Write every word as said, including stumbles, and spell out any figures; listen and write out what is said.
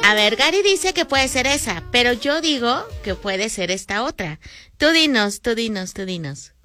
A ver, Gary dice que puede ser esa, pero yo digo que puede ser esta otra. Tú dinos, tú dinos, tú dinos.